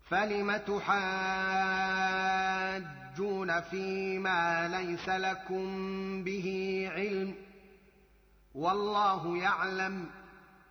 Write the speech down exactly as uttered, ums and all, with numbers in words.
فَلِمَ تُحَاجُّونَ فِيمَا لَيْسَ لَكُم بِهِ عِلْمٌ وَاللَّهُ يَعْلَمُ